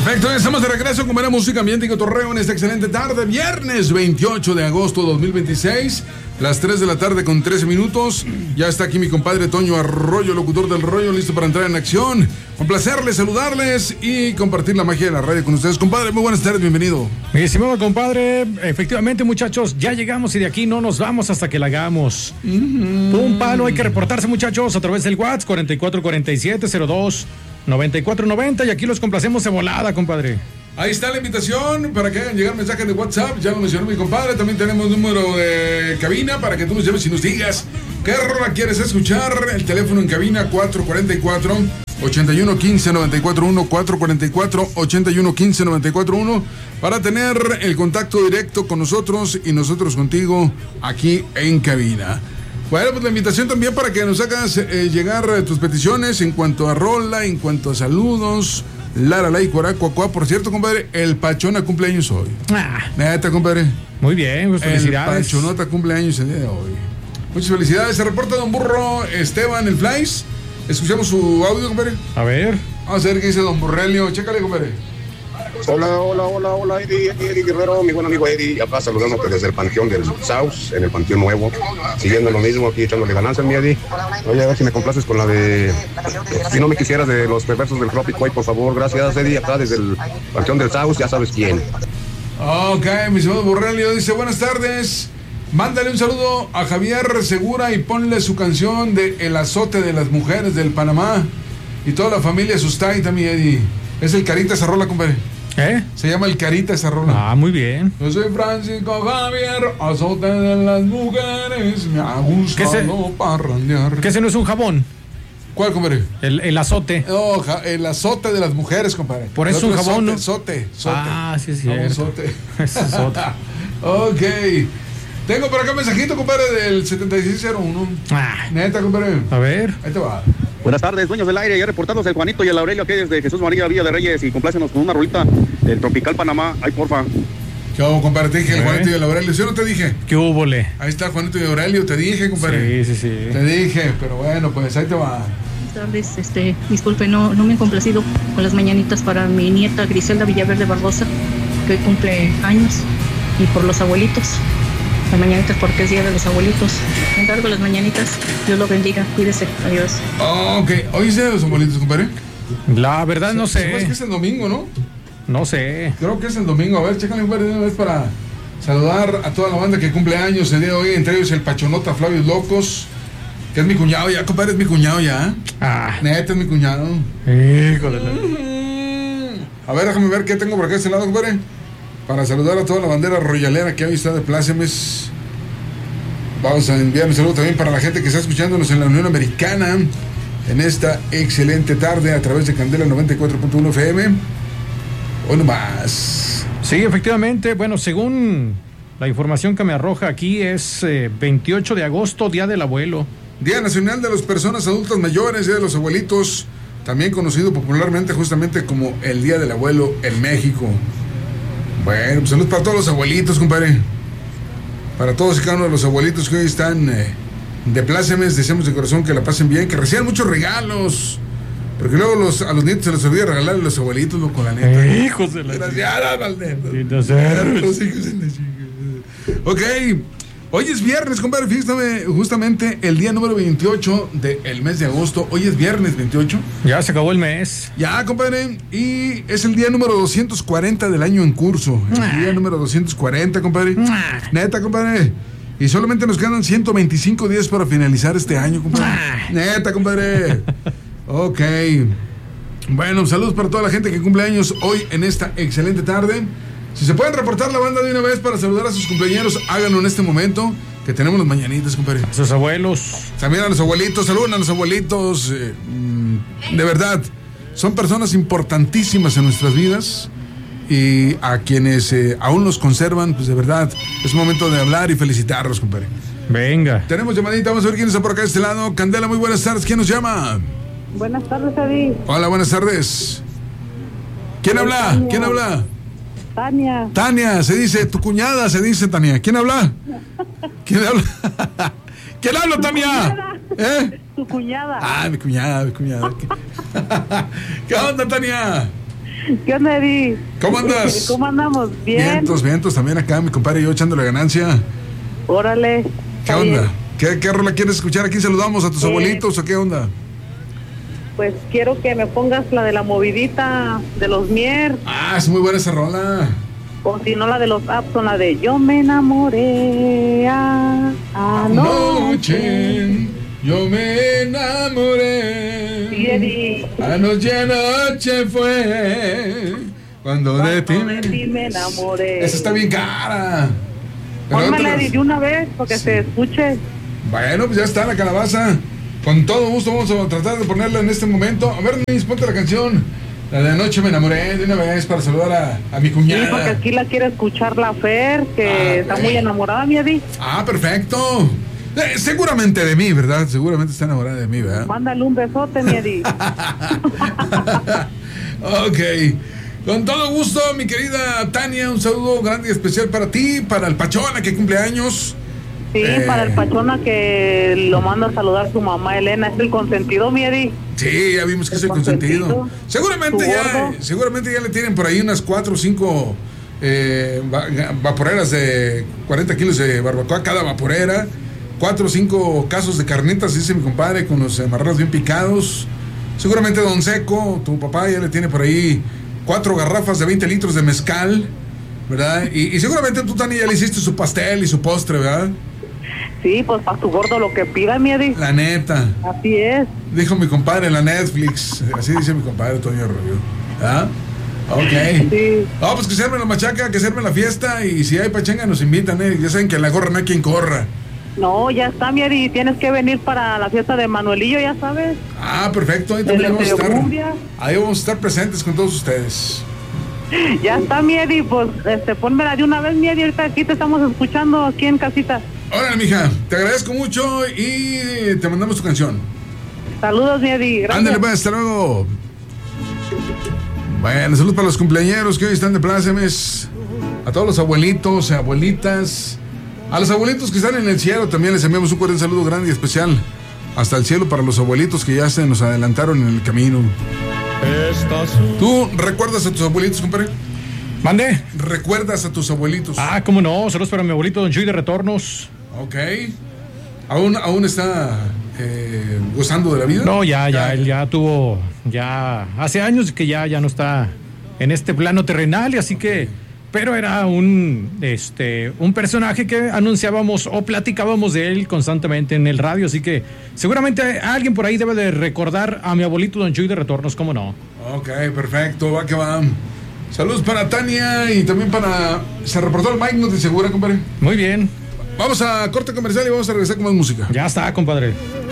Perfecto, estamos de regreso con buena música, ambiente y cotorreo en esta excelente tarde, viernes 28 de agosto 2026, las 3 de la tarde con 13 minutos. Ya está aquí mi compadre Toño Arroyo, locutor del Rollo, listo para entrar en acción. Un placer saludarles y compartir la magia de la radio con ustedes. Compadre, muy buenas tardes, bienvenido. Mi estimado compadre, efectivamente, muchachos, ya llegamos y de aquí no nos vamos hasta que la hagamos. Un palo, hay que reportarse, muchachos, a través del WhatsApp 4447029490 y aquí los complacemos de volada, compadre. Ahí está la invitación para que hagan llegar mensajes de WhatsApp, ya lo mencionó mi compadre, también tenemos número de cabina para que tú nos llames y nos digas qué rola quieres escuchar. El teléfono en cabina 444-8115-941, 444-8115-941 para tener el contacto directo con nosotros y nosotros contigo aquí en cabina. Bueno, pues la invitación también para que nos hagas llegar tus peticiones en cuanto a rola, en cuanto a saludos, la y cuaracuacua. Por cierto, compadre, el Pachona cumpleaños hoy. Neta, compadre. Muy bien, pues felicidades. El Pachonota cumpleaños el día de hoy. Muchas felicidades. Se reporta Don Burro Esteban, el Flies. Escuchamos su audio, compadre. A ver. Vamos a ver qué dice Don Burrelio. Chécale, compadre. Hola, Eddie Guerrero, mi buen amigo Eddie, acá saludándote desde el Panteón del Saus, en el Panteón Nuevo, siguiendo lo mismo, aquí echándole ganancias, mi Eddie. Oye, a ver si me complaces con la de, si no me quisieras, de los perversos del Tropic Way, por favor, gracias, Eddie, acá desde el Panteón del Saus, ya sabes quién. Ok, mi señor Borrelio dice, buenas tardes, mándale un saludo a Javier Segura y ponle su canción de El azote de las mujeres del Panamá y toda la familia Sustaita, mi Eddie. Es el Carita esa rola, compadre. Se llama el Carita esa rola. Muy bien. Yo soy Francisco Javier, azote de las mujeres, me ha gustado parrandear. ¿Que ese no es un jabón? ¿Cuál, compadre? El azote. No, el azote de las mujeres, compadre. Por eso un jabón, ¿no? Sote. Sí, es cierto. Sote. Es sote. Ok. Tengo por acá un mensajito, compadre, del 7601. Neta, compadre. A ver. Ahí te va. Buenas tardes, dueños del aire, ya reportándose el Juanito y el Aurelio aquí desde Jesús María Villa de Reyes y complácenos con una rolita del Tropical Panamá, ay porfa. ¿Qué hago, compadre? Te dije el Juanito y el Aurelio, ¿sí o no te dije? ¿Qué húbole? Ahí está Juanito y Aurelio, te dije, compadre. Sí. Te dije, pero bueno, pues ahí te va. Buenas tardes, disculpe, no me he complacido con las mañanitas para mi nieta Griselda Villaverde Barbosa, que hoy cumple años, y por los abuelitos. Las mañanitas porque es día de los abuelitos. Encargo las mañanitas. Dios lo bendiga. Cuídese. Adiós. Ok. ¿Hoy es día de los abuelitos, compadre? La verdad no sé. Es que es el domingo, ¿no? No sé. Creo que es el domingo. A ver, chécale, compadre, de una vez para saludar a toda la banda que cumple años el día de hoy. Entre ellos el Pachonota Flavio Locos, que es mi cuñado ya, compadre. Es mi cuñado ya. Neta, es mi cuñado. Híjole. A ver, déjame ver qué tengo por acá de este lado, compadre. Para saludar a toda la bandera royalera que hoy está de plácemes. Vamos a enviar un saludo también para la gente que está escuchándonos en la Unión Americana en esta excelente tarde a través de Candela 94.1 FM. Hoy nomás. Sí, efectivamente. Bueno, según la información que me arroja aquí es 28 de agosto, Día del Abuelo. Día Nacional de las Personas Adultas Mayores, Día de los Abuelitos, también conocido popularmente justamente como el Día del Abuelo en México. Bueno, pues salud para todos los abuelitos, compadre. Para todos y cada uno de los abuelitos que hoy están de plácemes, deseamos de corazón que la pasen bien, que reciban muchos regalos. Porque luego a los nietos se les olvida regalar a los abuelitos, loco, la neta. Hijos de la... Desgraciadas, malditos. Los hijos de la chica. Ok. Hoy es viernes, compadre, fíjate, justamente el día número 28 del mes de agosto. Hoy es viernes 28. Ya se acabó el mes. Ya, compadre, y es el día número 240 del año en curso. El día número 240, compadre. Neta, compadre. Y solamente nos quedan 125 días para finalizar este año, compadre. Neta, compadre. Ok. Bueno, saludos para toda la gente que cumple años hoy en esta excelente tarde. Si se pueden reportar la banda de una vez para saludar a sus cumpleaños, háganlo en este momento, que tenemos las mañanitas, compadre. A sus abuelos. También a los abuelitos, saluden a los abuelitos. De verdad, son personas importantísimas en nuestras vidas. Y a quienes aún los conservan, pues de verdad, es momento de hablar y felicitarlos, compadre. Venga. Tenemos llamadita, vamos a ver quién está por acá de este lado. Candela, muy buenas tardes, ¿quién nos llama? Buenas tardes, Eddie. Hola, buenas tardes. ¿Quién habla? Tania. ¿Quién habla? Tania. Tania, se dice, tu cuñada se dice, Tania. ¿Quién habla? ¿Quién habla? ¿Quién habla, Tania? Tu cuñada. Mi cuñada. ¿Qué onda, Tania? ¿Qué onda, Eddie? ¿Cómo andas? ¿Cómo andamos? Bien. Vientos también acá, mi compadre y yo echándole ganancia. Órale. ¿Qué onda? ¿Qué rola quieres escuchar? ¿A quién saludamos? ¿A tus abuelitos o qué onda? Pues quiero que me pongas la de la movidita de los Mier. Ah, es muy buena esa rola. O si no, la de los Abson, la de Yo me enamoré anoche. Yo me enamoré. Sí, Eddie. Anoche fue cuando de ti me enamoré. Esa está bien cara. Pero Pónmela, otras- Eddie, de una vez, porque se escuche. Bueno, pues ya está la calabaza. Con todo gusto vamos a tratar de ponerla en este momento. A ver, Nis, ponte la canción. La de Anoche me enamoré de una vez para saludar a mi Sí, cuñada. porque aquí la quiere escuchar la Fer, que está muy enamorada, mi Eddie. Ah, perfecto. Seguramente de mí, ¿verdad? Seguramente está enamorada de mí, ¿verdad? Mándale un besote, mi Eddie. Ok. Con todo gusto, mi querida Tania, un saludo grande y especial para ti, para el Pachona que cumple años. Sí, para el Pachona que lo manda a saludar su mamá Elena, es el consentido, mi Eddie. Sí, ya vimos que es el consentido. Seguramente ya le tienen por ahí unas 4 o 5 vaporeras de 40 kilos de barbacoa cada vaporera. 4 o 5 casos de carnitas, dice mi compadre, con los marranos bien picados. Seguramente Don Seco, tu papá, ya le tiene por ahí 4 garrafas de 20 litros de mezcal, ¿verdad? Y seguramente tú, Tania, ya le hiciste su pastel y su postre, ¿verdad? Sí, pues para tu gordo lo que pida, mi Eddie. La neta. Así es. Dijo mi compadre en la Netflix. Así dice mi compadre Toño Rubio. ¿Ah? Ok. Sí. No, pues que se arme la machaca, que se arme la fiesta. Y si hay pachanga, nos invitan, ¿eh? Ya saben que en la gorra no hay quien corra. No, ya está, mi Eddie. Tienes que venir para la fiesta de Manuelillo, ya sabes. Ah, perfecto. Ahí De también la vamos a estar. Cumbia. Ahí vamos a estar presentes con todos ustedes. Ya está, mi Eddie. Pues pónmela de una vez, mi Eddie. Ahorita aquí te estamos escuchando, aquí en casita. Órale, mija. Te agradezco mucho y te mandamos tu canción. Saludos, mi Eddie. Gracias. Ándale, pues, hasta luego. Bueno, saludos para los cumpleañeros que hoy están de plácemes. A todos los abuelitos, abuelitas. A los abuelitos que están en el cielo también les enviamos un cordial saludo grande y especial. Hasta el cielo para los abuelitos que ya se nos adelantaron en el camino. ¿Tú recuerdas a tus abuelitos, compadre? ¿Mande? ¿Recuerdas a tus abuelitos? Ah, cómo no. Saludos para mi abuelito Don Chuy de Retornos. Ok. ¿Aún está gozando de la vida? No, ya, él ya tuvo, ya hace años que ya no está en este plano terrenal, y así que, pero era un personaje que anunciábamos o platicábamos de él constantemente en el radio, así que seguramente alguien por ahí debe de recordar a mi abuelito Don Chuy de Retornos, ¿cómo no? Ok, perfecto, va que va. Saludos para Tania y también para... Se reportó el Mike, ¿no te segura, compadre? Muy bien. Vamos a corte comercial y vamos a regresar con más música. Ya está, compadre.